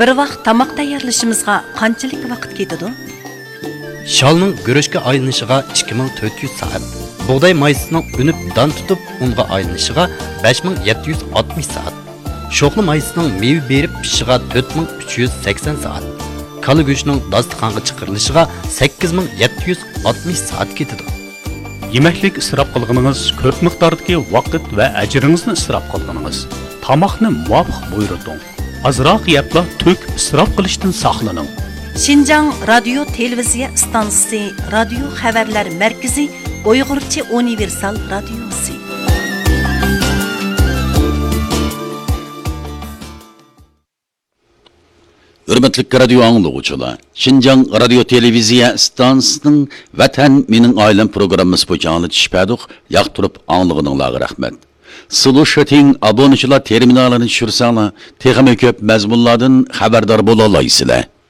bir vaqt tamoq tayyorlashimizga qanchalik vaqt ketadi? Shalning guruchga aylanishiga 2400 soat. Buğday maysining unib don tutib unga aylanishiga 5760 soat. Sho'xli maysining meva berib pishishiga 4380 soat. Kala go'shtining dasturxonga chiqarilishiga 8760 soat ketadi. Yemeklik israf qilganingiz ko'p miqdordagi vaqt va ajringizni israf qilganingiz. Tamoqni muvofiq buyurting. Azroq yebla to'k israf qilishdan saqlaning. Şinjan Radyo Televiziya Stansiyasi, Radio Xabarlar Markazi, Uyg'urcha universal radiosi. Hürmetlik radyo anlıqçılar, Şinjan Radyo Televiziya Stansiyasının Vatan Mening Ailem programımız boyunca anlatışıp yaqtırıp anlığınızға rahmet. Слушатин abonchilar terminalini tushirsanlar, texnik ko'p mazmunlardan xabardor bo'la olasizlar.